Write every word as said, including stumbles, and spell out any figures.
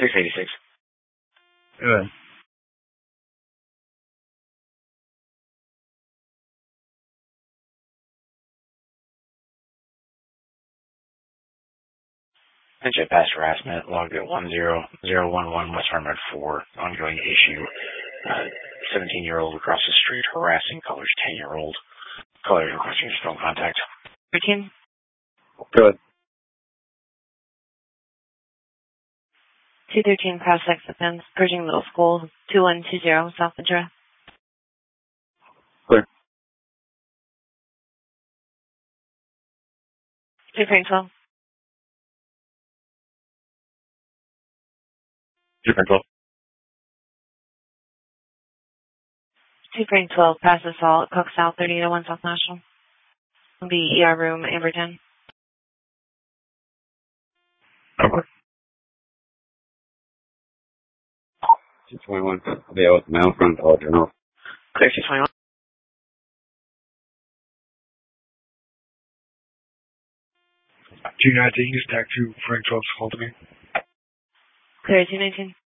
six eighty-six. Good. Attention past harassment, logged at one zero zero one one West Harmon four. Ongoing issue. Uh, seventeen-year-old across the street harassing Colors ten-year-old. Colors requesting phone contact. thirteen. Good. two thirteen past sex offense, Pershing Middle School, two one two zero South Ventura. Clear. two Frank twelve. two Frank twelve. two Frank twelve past assault, Cook South, thirty oh one South National. The E R room, Amber ten. Over. two twenty-one. Yeah, with the mail front call general. Clear two twenty-one. two nineteen is back to Frank twelve's call to me. Clear two nineteen.